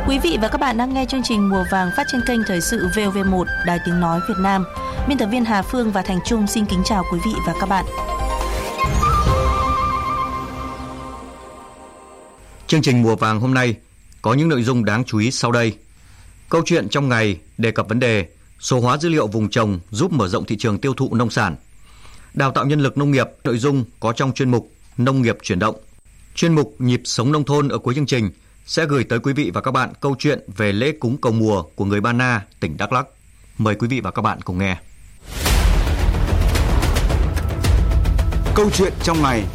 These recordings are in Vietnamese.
Quý vị và các bạn đang nghe chương trình Mùa Vàng phát trên kênh Thời sự VOV1 Đài Tiếng Nói Việt Nam. Biên tập viên Hà Phương và Thành Trung xin kính chào quý vị và các bạn. Chương trình Mùa Vàng hôm nay có những nội dung đáng chú ý sau đây. Câu chuyện trong ngày đề cập vấn đề số hóa dữ liệu vùng trồng giúp mở rộng thị trường tiêu thụ nông sản. Đào tạo nhân lực nông nghiệp, nội dung có trong chuyên mục Nông nghiệp chuyển động. Chuyên mục Nhịp sống nông thôn ở cuối chương trình sẽ gửi tới quý vị và các bạn câu chuyện về lễ cúng cầu mùa của người Ba Na, tỉnh Đắk Lắk. Mời quý vị và các bạn cùng nghe. Câu chuyện trong ngày.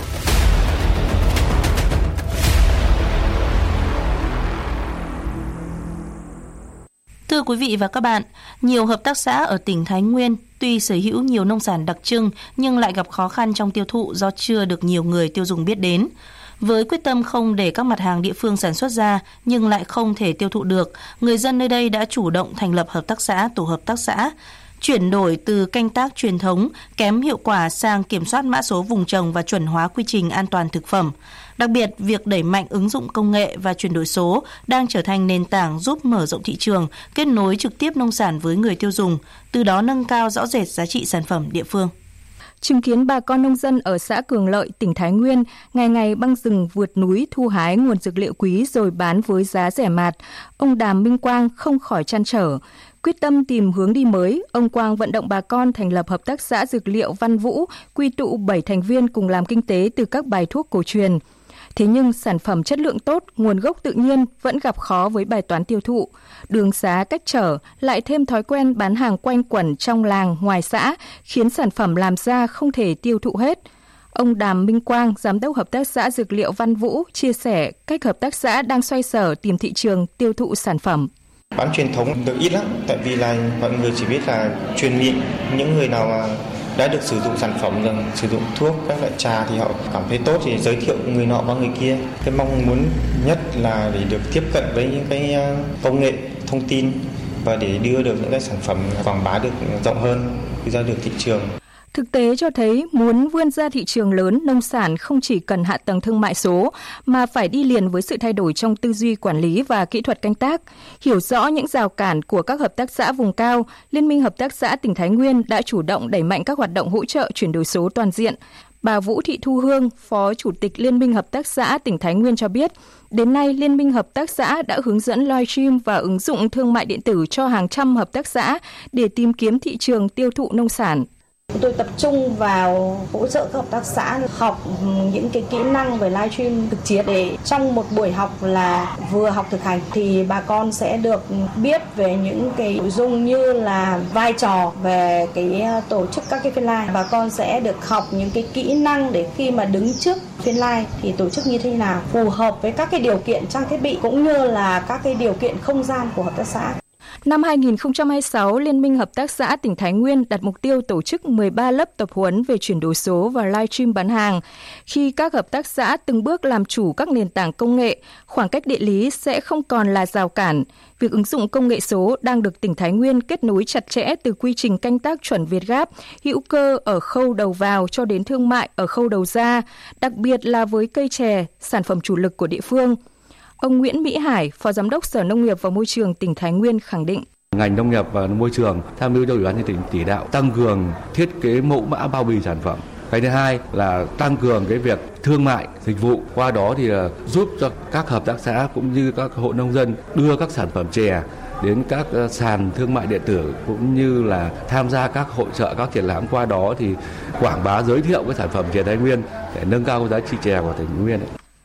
Thưa quý vị và các bạn, nhiều hợp tác xã ở tỉnh Thái Nguyên tuy sở hữu nhiều nông sản đặc trưng nhưng lại gặp khó khăn trong tiêu thụ do chưa được nhiều người tiêu dùng biết đến. Với quyết tâm không để các mặt hàng địa phương sản xuất ra nhưng lại không thể tiêu thụ được, người dân nơi đây đã chủ động thành lập hợp tác xã, tổ hợp tác xã, chuyển đổi từ canh tác truyền thống kém hiệu quả sang kiểm soát mã số vùng trồng và chuẩn hóa quy trình an toàn thực phẩm. Đặc biệt, việc đẩy mạnh ứng dụng công nghệ và chuyển đổi số đang trở thành nền tảng giúp mở rộng thị trường, kết nối trực tiếp nông sản với người tiêu dùng, từ đó nâng cao rõ rệt giá trị sản phẩm địa phương. Chứng kiến bà con nông dân ở xã Cường Lợi, tỉnh Thái Nguyên ngày ngày băng rừng vượt núi thu hái nguồn dược liệu quý rồi bán với giá rẻ mạt, ông Đàm Minh Quang không khỏi trăn trở. Quyết tâm tìm hướng đi mới, ông Quang vận động bà con thành lập hợp tác xã dược liệu Văn Vũ, quy tụ 7 thành viên cùng làm kinh tế từ các bài thuốc cổ truyền. Thế nhưng sản phẩm chất lượng tốt, nguồn gốc tự nhiên vẫn gặp khó với bài toán tiêu thụ. Đường xá cách trở, lại thêm thói quen bán hàng quanh quẩn trong làng, ngoài xã, khiến sản phẩm làm ra không thể tiêu thụ hết. Ông Đàm Minh Quang, giám đốc hợp tác xã dược liệu Văn Vũ, chia sẻ cách hợp tác xã đang xoay sở tìm thị trường tiêu thụ sản phẩm. Bán truyền thống được ít lắm, tại vì là mọi người chỉ biết là truyền miệng. Những người nào mà đã được sử dụng sản phẩm rồi, sử dụng thuốc, các loại trà thì họ cảm thấy tốt thì giới thiệu người nọ qua người kia. Cái mong muốn nhất là để được tiếp cận với những cái công nghệ thông tin và để đưa được những cái sản phẩm quảng bá được rộng hơn, ra được thị trường. Thực tế cho thấy muốn vươn ra thị trường lớn, nông sản không chỉ cần hạ tầng thương mại số mà phải đi liền với sự thay đổi trong tư duy quản lý và kỹ thuật canh tác. Hiểu rõ những rào cản của các hợp tác xã vùng cao, Liên minh Hợp tác xã tỉnh Thái Nguyên đã chủ động đẩy mạnh các hoạt động hỗ trợ chuyển đổi số toàn diện. Bà Vũ Thị Thu Hương, Phó Chủ tịch Liên minh Hợp tác xã tỉnh Thái Nguyên cho biết, đến nay Liên minh Hợp tác xã đã hướng dẫn livestream và ứng dụng thương mại điện tử cho hàng trăm hợp tác xã để tìm kiếm thị trường tiêu thụ nông sản. Chúng tôi tập trung vào hỗ trợ các hợp tác xã học những cái kỹ năng về livestream thực chiến để trong một buổi học là vừa học thực hành thì bà con sẽ được biết về những cái nội dung như là vai trò về cái tổ chức các cái phiên live. Bà con sẽ được học những cái kỹ năng để khi mà đứng trước phiên live thì tổ chức như thế nào, phù hợp với các cái điều kiện trang thiết bị cũng như là các cái điều kiện không gian của hợp tác xã. Năm 2026, Liên minh Hợp tác xã tỉnh Thái Nguyên đặt mục tiêu tổ chức 13 lớp tập huấn về chuyển đổi số và livestream bán hàng. Khi các hợp tác xã từng bước làm chủ các nền tảng công nghệ, khoảng cách địa lý sẽ không còn là rào cản. Việc ứng dụng công nghệ số đang được tỉnh Thái Nguyên kết nối chặt chẽ từ quy trình canh tác chuẩn Việt Gáp, hữu cơ ở khâu đầu vào cho đến thương mại ở khâu đầu ra, đặc biệt là với cây chè, sản phẩm chủ lực của địa phương. Ông Nguyễn Mỹ Hải, Phó Giám đốc Sở Nông nghiệp và Môi trường tỉnh Thái Nguyên khẳng định. Ngành nông nghiệp và môi trường tham mưu cho Ủy ban nhân dân tỉnh chỉ đạo tăng cường thiết kế mẫu mã bao bì sản phẩm. Cái thứ hai là tăng cường cái việc thương mại dịch vụ, qua đó thì giúp cho các hợp tác xã cũng như các hộ nông dân đưa các sản phẩm chè đến các sàn thương mại điện tử cũng như là tham gia các hội chợ, các triển lãm, qua đó thì quảng bá giới thiệu cái sản phẩm chè Thái Nguyên để nâng cao giá trị chè của tỉnh Thái Nguyên.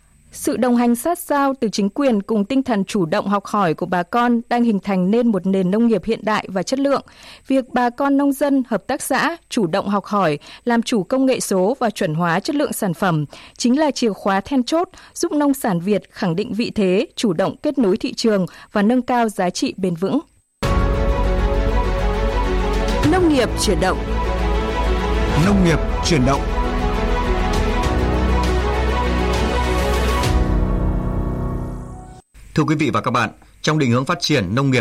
Sự đồng hành sát sao từ chính quyền cùng tinh thần chủ động học hỏi của bà con đang hình thành nên một nền nông nghiệp hiện đại và chất lượng. Việc bà con nông dân, hợp tác xã chủ động học hỏi, làm chủ công nghệ số và chuẩn hóa chất lượng sản phẩm chính là chìa khóa then chốt giúp nông sản Việt khẳng định vị thế, chủ động kết nối thị trường và nâng cao giá trị bền vững. Nông nghiệp chuyển động. Nông nghiệp chuyển động. Thưa quý vị và các bạn, trong định hướng phát triển nông nghiệp